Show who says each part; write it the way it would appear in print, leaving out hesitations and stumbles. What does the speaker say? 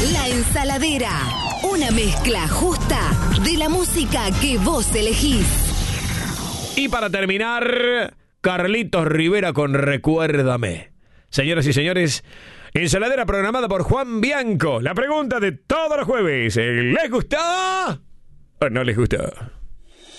Speaker 1: La Ensaladera. Una mezcla justa de la música que vos elegís.
Speaker 2: Y para terminar, Carlitos Rivera con Recuérdame. Señoras y señores, Ensaladera programada por Juan Bianco. La pregunta de todos los jueves: ¿les gustó o no les gustó?